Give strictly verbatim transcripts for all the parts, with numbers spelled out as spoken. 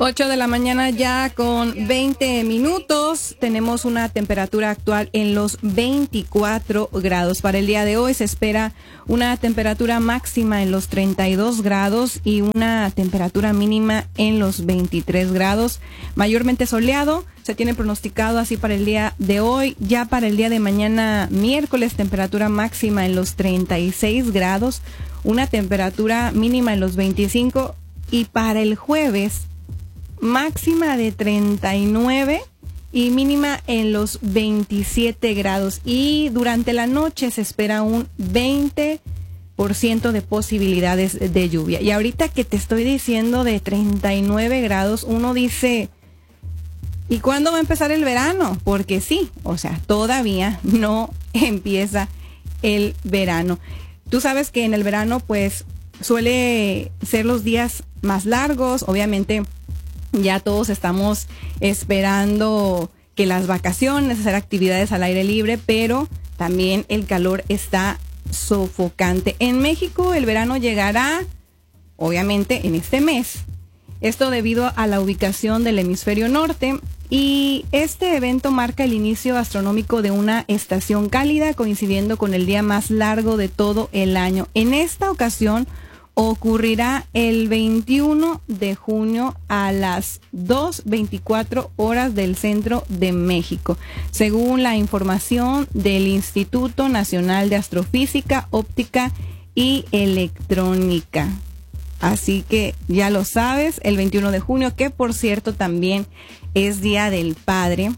ocho de la mañana ya con veinte minutos. Tenemos una temperatura actual en los veinticuatro grados. Para el día de hoy se espera una temperatura máxima en los treinta y dos grados y una temperatura mínima en los veintitrés grados. Mayormente soleado. Se tiene pronosticado así para el día de hoy. Ya para el día de mañana, miércoles, temperatura máxima en los treinta y seis grados. Una temperatura mínima en los veinticinco. Y para el jueves, máxima de treinta y nueve y mínima en los veintisiete grados. Y durante la noche se espera un veinte por ciento de posibilidades de lluvia. Y ahorita que te estoy diciendo de treinta y nueve grados, uno dice, ¿y cuándo va a empezar el verano? Porque sí, o sea, todavía no empieza el verano. Tú sabes que en el verano, pues, suele ser los días más largos, obviamente. Ya todos estamos esperando que las vacaciones, hacer actividades al aire libre, pero también el calor está sofocante. En México el verano llegará, obviamente, en este mes. Esto debido a la ubicación del hemisferio norte, y este evento marca el inicio astronómico de una estación cálida, coincidiendo con el día más largo de todo el año. En esta ocasión ocurrirá el veintiuno de junio a las dos veinticuatro horas del centro de México, según la información del Instituto Nacional de Astrofísica, Óptica y Electrónica. Así que ya lo sabes, el veintiuno de junio, que por cierto también es Día del Padre,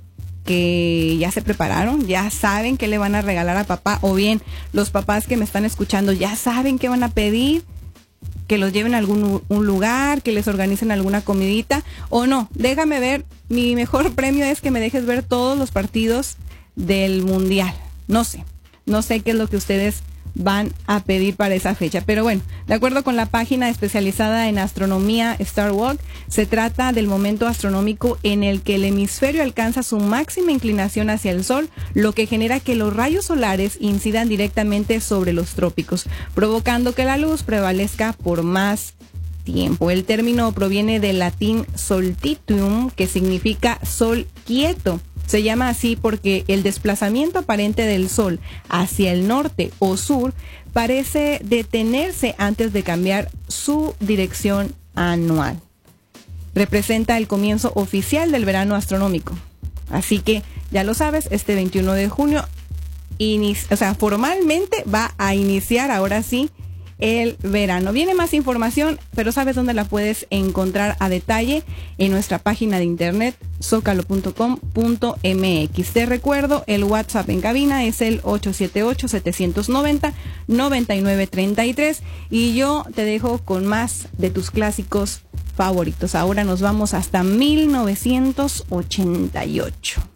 que ya se prepararon, ya saben qué le van a regalar a papá, o bien los papás que me están escuchando ya saben qué van a pedir, que los lleven a algún un lugar, que les organicen alguna comidita, o no. Déjame ver, mi mejor premio es que me dejes ver todos los partidos del Mundial. No sé, no sé qué es lo que ustedes van a pedir para esa fecha. Pero bueno, de acuerdo con la página especializada en astronomía Starwalk, se trata del momento astronómico en el que el hemisferio alcanza su máxima inclinación hacia el Sol, lo que genera que los rayos solares incidan directamente sobre los trópicos, provocando que la luz prevalezca por más tiempo. El término proviene del latín solstitium, que significa sol quieto. Se llama así porque el desplazamiento aparente del Sol hacia el norte o sur parece detenerse antes de cambiar su dirección anual. Representa el comienzo oficial del verano astronómico. Así que ya lo sabes, este veintiuno de junio, inicia, o sea, formalmente va a iniciar ahora sí el verano. Viene más información, pero ¿sabes dónde la puedes encontrar a detalle? En nuestra página de internet, zócalo punto com punto m x. Te recuerdo, el WhatsApp en cabina es el ocho siete ocho, siete nueve cero, nueve nueve tres tres, y yo te dejo con más de tus clásicos favoritos. Ahora nos vamos hasta mil novecientos ochenta y ocho.